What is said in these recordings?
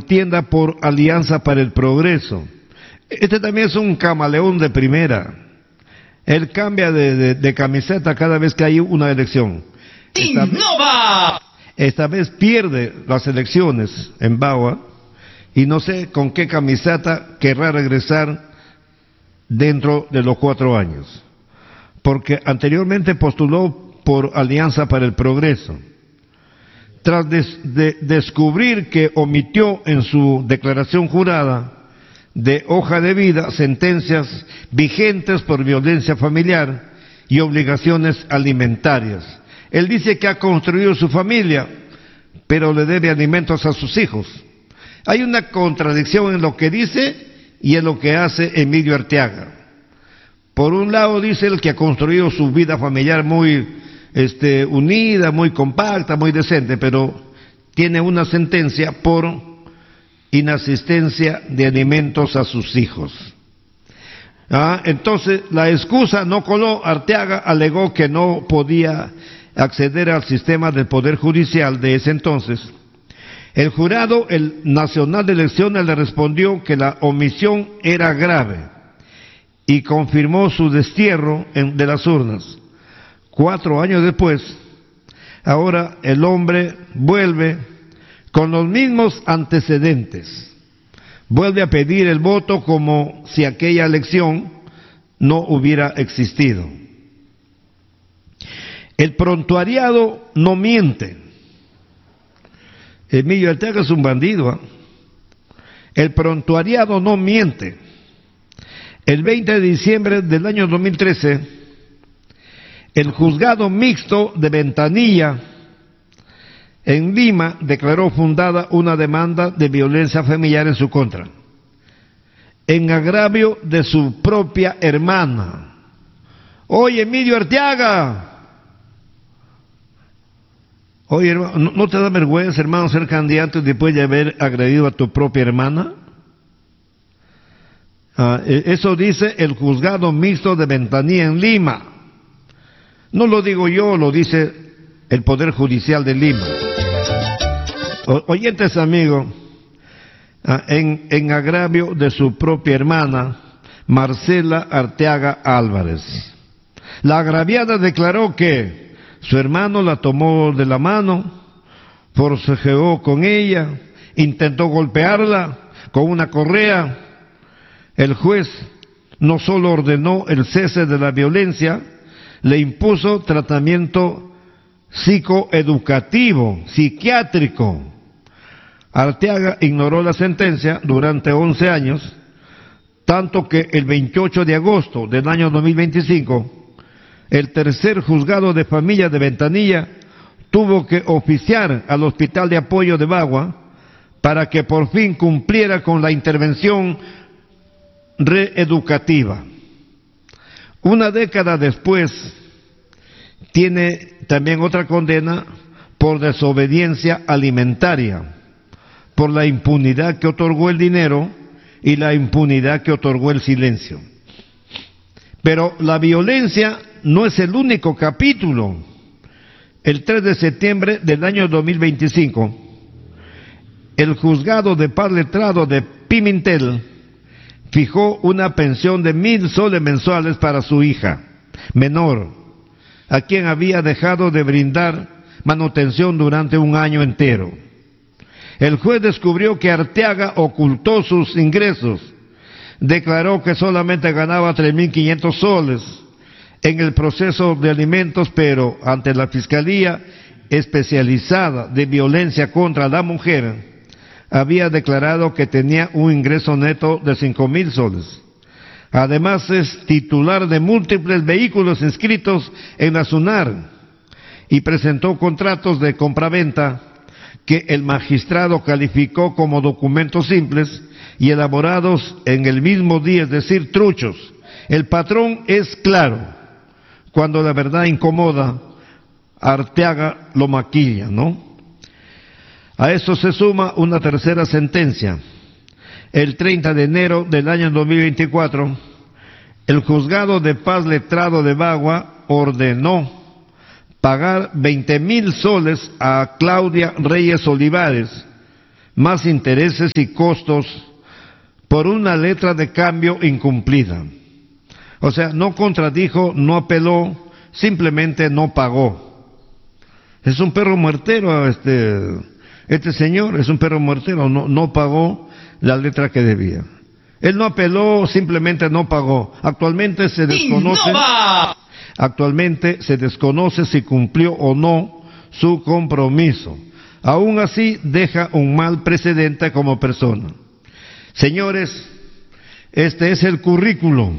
contienda por Alianza para el Progreso. Este también es un camaleón de primera. Él cambia de camiseta cada vez que hay una elección. Esta vez pierde las elecciones en Bagua y no sé con qué camiseta querrá regresar dentro de los 4 años. Porque anteriormente postuló por Alianza para el Progreso. Tras descubrir que omitió en su declaración jurada de hoja de vida sentencias vigentes por violencia familiar y obligaciones alimentarias. Él dice que ha construido su familia, pero le debe alimentos a sus hijos. Hay una contradicción en lo que dice y en lo que hace Emilio Arteaga. Por un lado dice él que ha construido su vida familiar muy unida, muy compacta, muy decente, pero tiene una sentencia por inasistencia de alimentos a sus hijos. Entonces la excusa no coló. Arteaga alegó que no podía acceder al sistema del Poder Judicial de ese entonces. El jurado, el Nacional de Elecciones, le respondió que la omisión era grave y confirmó su destierro de las urnas. 4 años después, ahora el hombre vuelve con los mismos antecedentes. Vuelve a pedir el voto como si aquella elección no hubiera existido. El prontuariado no miente. Emilio Arteaga es un bandido. El prontuariado no miente. El 20 de diciembre del año 2013, el juzgado mixto de Ventanilla en Lima declaró fundada una demanda de violencia familiar en su contra, en agravio de su propia hermana. Oye, Emilio Arteaga, oye, hermano, ¿no te da vergüenza, hermano, ser candidato después de haber agredido a tu propia hermana? Eso dice el juzgado mixto de Ventanilla en Lima. No lo digo yo, lo dice el Poder Judicial de Lima. Oyentes amigos, en agravio de su propia hermana, Marcela Arteaga Álvarez. La agraviada declaró que su hermano la tomó de la mano, forcejeó con ella, intentó golpearla con una correa. El juez no solo ordenó el cese de la violencia, le impuso tratamiento psicoeducativo, psiquiátrico. Arteaga ignoró la sentencia durante 11 años, tanto que el 28 de agosto del año 2025, el tercer juzgado de familia de Ventanilla tuvo que oficiar al Hospital de Apoyo de Bagua para que por fin cumpliera con la intervención reeducativa. Una década después, tiene también otra condena por desobediencia alimentaria, por la impunidad que otorgó el dinero y la impunidad que otorgó el silencio. Pero la violencia no es el único capítulo. El 3 de septiembre del año 2025, el juzgado de paz letrado de Pimentel fijó una pensión de 1,000 soles mensuales para su hija menor, a quien había dejado de brindar manutención durante 1 año entero. El juez descubrió que Arteaga ocultó sus ingresos, declaró que solamente ganaba 3,500 soles en el proceso de alimentos, pero ante la Fiscalía Especializada de Violencia contra la Mujer, había declarado que tenía un ingreso neto de 5,000 soles. Además es titular de múltiples vehículos inscritos en la SUNAR y presentó contratos de compraventa que el magistrado calificó como documentos simples y elaborados en el mismo día, es decir, truchos. El patrón es claro. Cuando la verdad incomoda, Arteaga lo maquilla, ¿no? A eso se suma una tercera sentencia. El 30 de enero del año 2024, el juzgado de paz letrado de Bagua ordenó pagar 20,000 soles a Claudia Reyes Olivares, más intereses y costos por una letra de cambio incumplida. O sea, no contradijo, no apeló, simplemente no pagó. Es un perro muertero este señor, es un perro muertero, no pagó la letra que debía. Él no apeló, simplemente no pagó. Actualmente se desconoce si cumplió o no su compromiso. Aún así deja un mal precedente como persona. Señores, este es el currículum.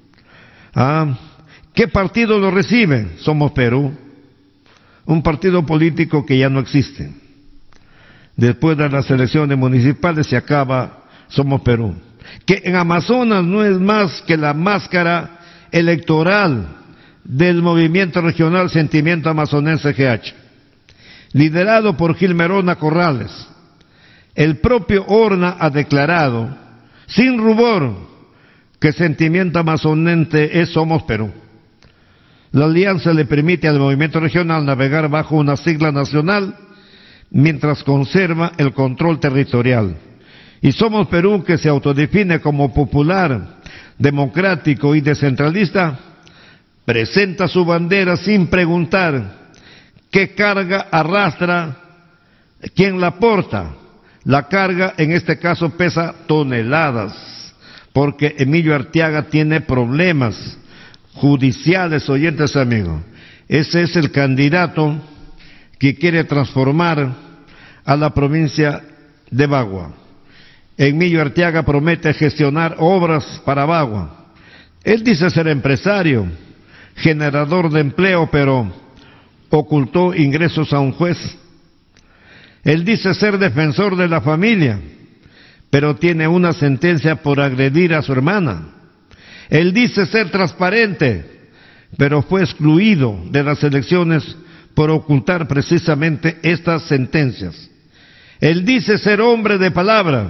¿Qué partido lo recibe? Somos Perú, un partido político que ya no existe. Después de las elecciones municipales se acaba Somos Perú, que en Amazonas no es más que la máscara electoral del movimiento regional Sentimiento Amazonense GH, liderado por Gilmerona Corrales. El propio Horna ha declarado, sin rubor, que Sentimiento Amazonense es Somos Perú. La alianza le permite al movimiento regional navegar bajo una sigla nacional mientras conserva el control territorial. Y Somos Perú, que se autodefine como popular, democrático y descentralista, presenta su bandera sin preguntar qué carga arrastra, quién la porta. La carga en este caso pesa toneladas, porque Emilio Arteaga tiene problemas judiciales, oyentes amigos. Ese es el candidato que quiere transformar a la provincia de Bagua. Emilio Arteaga promete gestionar obras para Bagua. Él dice ser empresario, generador de empleo, pero ocultó ingresos a un juez. Él dice ser defensor de la familia, pero tiene una sentencia por agredir a su hermana. Él dice ser transparente, pero fue excluido de las elecciones por ocultar precisamente estas sentencias. Él dice ser hombre de palabra,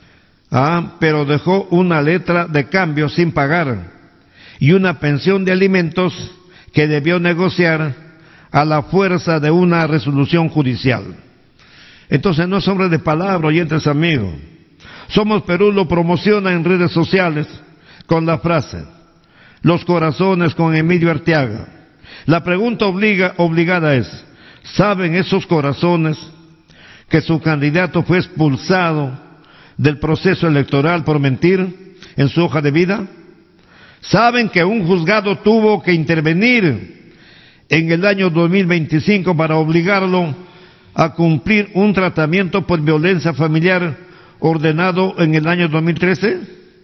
pero dejó una letra de cambio sin pagar y una pensión de alimentos que debió negociar a la fuerza de una resolución judicial. Entonces no es hombre de palabra, oyentes amigos. Somos Perú lo promociona en redes sociales con la frase "Los corazones con Emilio Arteaga". La pregunta obligada es: ¿saben esos corazones que su candidato fue expulsado del proceso electoral por mentir en su hoja de vida? ¿Saben que un juzgado tuvo que intervenir en el año 2025 para obligarlo a cumplir un tratamiento por violencia familiar ordenado en el año 2013?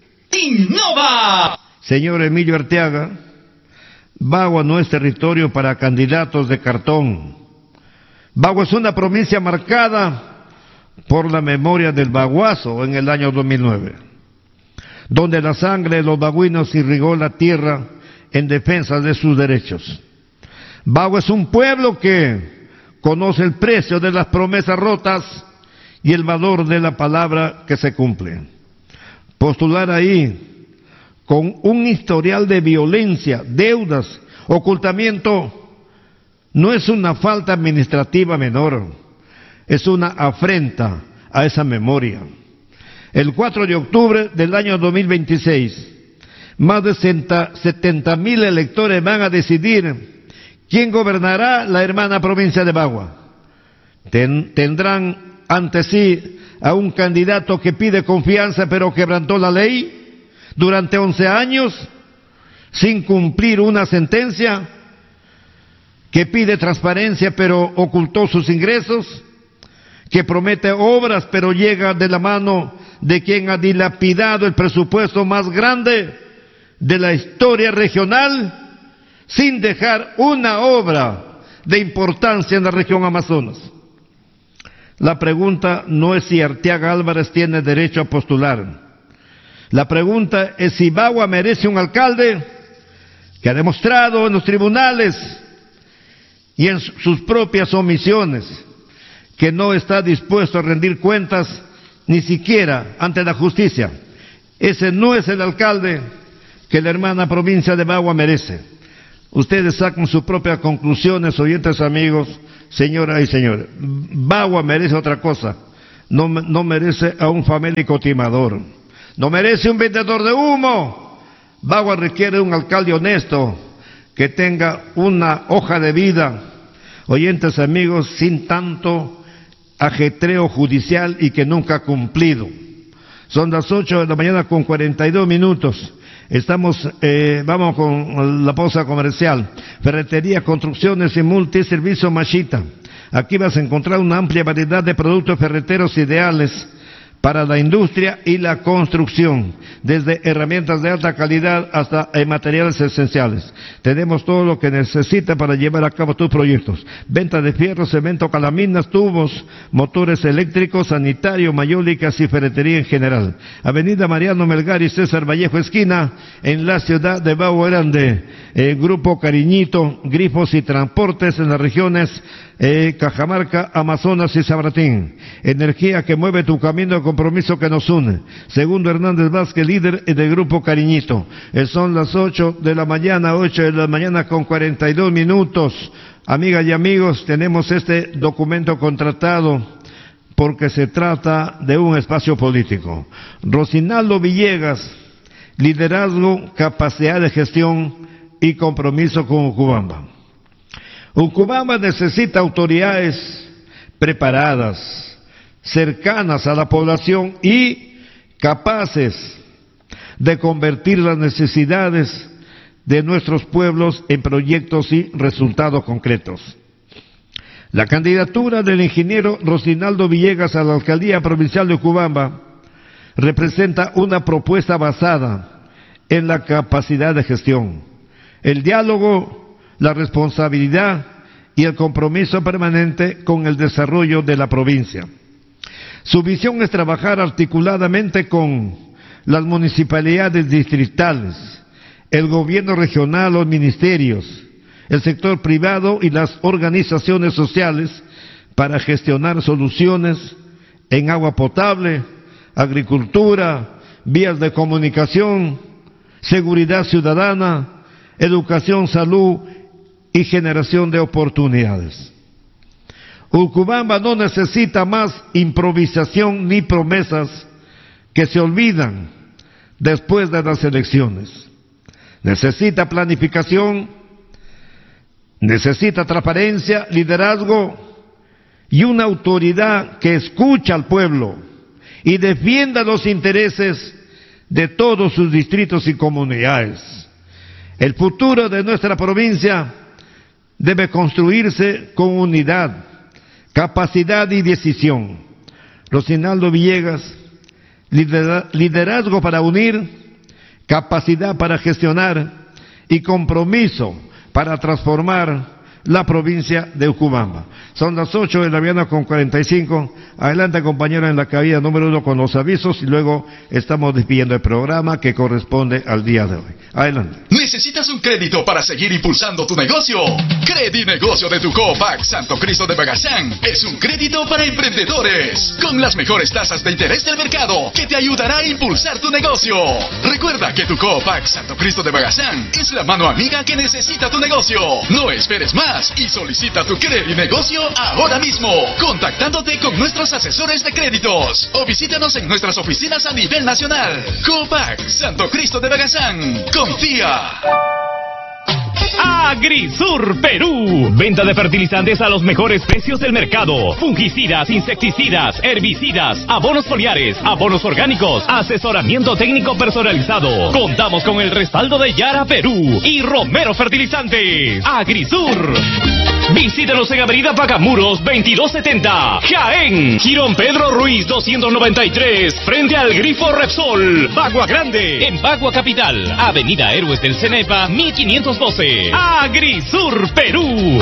¡Innova! Señor Emilio Arteaga, Bagua no es territorio para candidatos de cartón. Bagua es una provincia marcada por la memoria del baguazo en el año 2009, donde la sangre de los baguinos irrigó la tierra en defensa de sus derechos. Bagua es un pueblo que conoce el precio de las promesas rotas y el valor de la palabra que se cumple. Postular ahí con un historial de violencia, deudas, ocultamiento, no es una falta administrativa menor, es una afrenta a esa memoria. El 4 de octubre del año 2026, más de 70,000 electores van a decidir quién gobernará la hermana provincia de Bagua. Tendrán ante sí a un candidato que pide confianza pero quebrantó la ley durante 11 años sin cumplir una sentencia, que pide transparencia pero ocultó sus ingresos, que promete obras pero llega de la mano de quien ha dilapidado el presupuesto más grande de la historia regional sin dejar una obra de importancia en la región Amazonas. La pregunta no es si Arteaga Álvarez tiene derecho a postular. La pregunta es si Bagua merece un alcalde que ha demostrado en los tribunales y en sus propias omisiones que no está dispuesto a rendir cuentas ni siquiera ante la justicia. Ese no es el alcalde que la hermana provincia de Bagua merece. Ustedes sacan sus propias conclusiones, oyentes amigos, señoras y señores. Bagua merece otra cosa, no merece a un famélico timador, no merece un vendedor de humo. Bagua requiere un alcalde honesto que tenga una hoja de vida, oyentes amigos, sin tanto ajetreo judicial y que nunca ha cumplido. Son las 8 de la mañana con 42 minutos. Vamos con la pausa comercial. Ferretería, construcciones y multiservicio Machita. Aquí vas a encontrar una amplia variedad de productos ferreteros ideales para la industria y la construcción, desde herramientas de alta calidad hasta materiales esenciales. Tenemos todo lo que necesita para llevar a cabo tus proyectos. Venta de fierro, cemento, calaminas, tubos, motores eléctricos, sanitario, mayólicas y ferretería en general. Avenida Mariano Melgar y César Vallejo esquina, en la ciudad de Bagua Grande. Grupo Cariñito, grifos y transportes en las regiones Cajamarca, Amazonas y Sabratín. Energía que mueve tu camino, compromiso que nos une. Segundo Hernández Vázquez, líder del Grupo Cariñito. Son las 8 de la mañana con 42 minutos. Amigas y amigos, tenemos este documento contratado porque se trata de un espacio político. Rosinaldo Villegas, liderazgo, capacidad de gestión y compromiso con Ucubamba. Ucubamba necesita autoridades preparadas, cercanas a la población y capaces de convertir las necesidades de nuestros pueblos en proyectos y resultados concretos. La candidatura del ingeniero Rosinaldo Villegas a la alcaldía provincial de Ucubamba representa una propuesta basada en la capacidad de gestión, el diálogo, la responsabilidad y el compromiso permanente con el desarrollo de la provincia. Su visión es trabajar articuladamente con las municipalidades distritales, el gobierno regional, los ministerios, el sector privado y las organizaciones sociales para gestionar soluciones en agua potable, agricultura, vías de comunicación, seguridad ciudadana, educación, salud y generación de oportunidades. Ucubamba no necesita más improvisación ni promesas que se olvidan después de las elecciones. Necesita planificación, necesita transparencia, liderazgo y una autoridad que escucha al pueblo y defienda los intereses de todos sus distritos y comunidades. El futuro de nuestra provincia debe construirse con unidad, capacidad y decisión. Rosinaldo Villegas, liderazgo para unir, capacidad para gestionar y compromiso para transformar la provincia de Ucubamba. Son las 8 de la mañana con 45. Adelante, compañero, en la cabina número 1 con los avisos y luego estamos despidiendo el programa que corresponde al día de hoy. Adelante. ¿Necesitas un crédito para seguir impulsando tu negocio? Credinegocio de tu Copac Santo Cristo de Bagazán es un crédito para emprendedores con las mejores tasas de interés del mercado que te ayudará a impulsar tu negocio. Recuerda que tu Copac Santo Cristo de Bagazán es la mano amiga que necesita tu negocio. No esperes más y solicita tu Credinegocio ahora mismo, contactándote con nuestros asesores de créditos o visítanos en nuestras oficinas a nivel nacional. Copac Santo Cristo de Bagazán, confía. Agrisur Perú. Venta de fertilizantes a los mejores precios del mercado. Fungicidas, insecticidas, herbicidas, abonos foliares, abonos orgánicos, asesoramiento técnico personalizado. Contamos con el respaldo de Yara Perú y Romero Fertilizantes. Agrisur. Visítanos en Avenida Pacamuros 2270, Jaén. Girón Pedro Ruiz 293, frente al Grifo Repsol. Bagua Grande, en Bagua Capital. Avenida Héroes del Cenepa 1512. Agrisur Perú.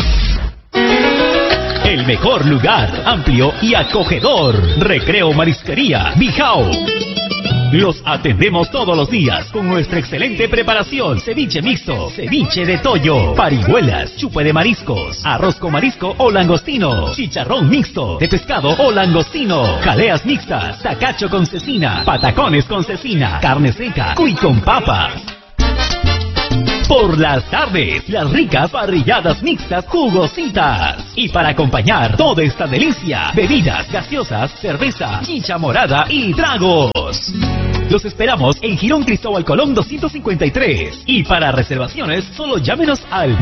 El mejor lugar, amplio y acogedor. Recreo Marisquería Bijao. Los atendemos todos los días con nuestra excelente preparación. Ceviche mixto, ceviche de toyo, parihuelas, chupe de mariscos, arroz con marisco o langostino, chicharrón mixto de pescado o langostino, jaleas mixtas, tacacho con cecina, patacones con cecina, carne seca, cuy con papas. Por las tardes, las ricas parrilladas mixtas jugositas. Y para acompañar toda esta delicia, bebidas gaseosas, cerveza, chicha morada y tragos. Los esperamos en Girón Cristóbal Colón 253. Y para reservaciones, solo llámenos al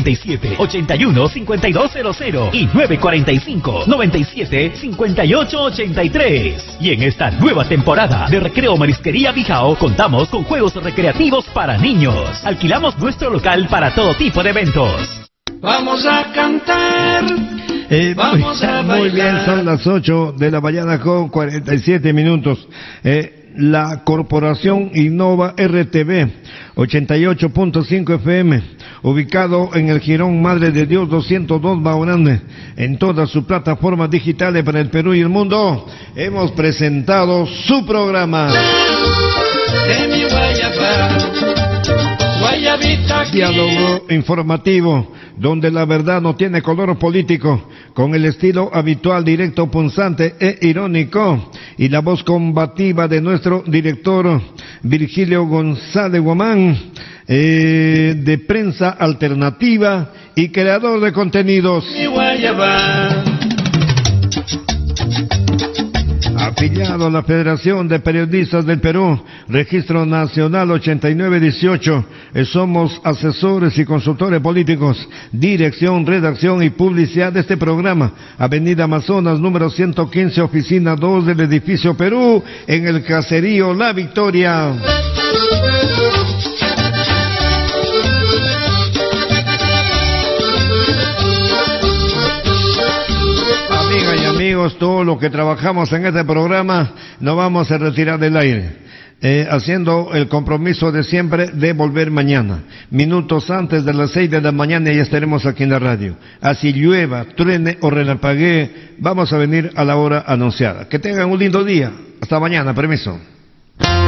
937-81-5200 y 945-97-5883. Y en esta nueva temporada de Recreo Marisquería Bijao, contamos con juegos recreativos para niños. Alquilamos nuestro local para todo tipo de eventos. Vamos a cantar. Vamos a bailar. Muy bien, son las 8 de la mañana con 47 minutos. La Corporación Innova RTV 88.5 FM, ubicado en el Jirón Madre de Dios 202 Baurande, en todas sus plataformas digitales para el Perú y el mundo. Hemos presentado su programa Diálogo Informativo, donde la verdad no tiene color político, con el estilo habitual, directo, punzante e irónico, y la voz combativa de nuestro director Virgilio González Guamán, de prensa alternativa y creador de contenidos. Afiliado a la Federación de Periodistas del Perú, Registro Nacional 8918. Somos asesores y consultores políticos. Dirección, redacción y publicidad de este programa. Avenida Amazonas, número 115, oficina 2 del edificio Perú, en el caserío La Victoria. Amigos, todo lo que trabajamos en este programa no vamos a retirar del aire, haciendo el compromiso de siempre de volver mañana, minutos antes de las 6 de la mañana ya estaremos aquí en la radio. Así llueva, truene o relampaguee, vamos a venir a la hora anunciada. Que tengan un lindo día. Hasta mañana, permiso.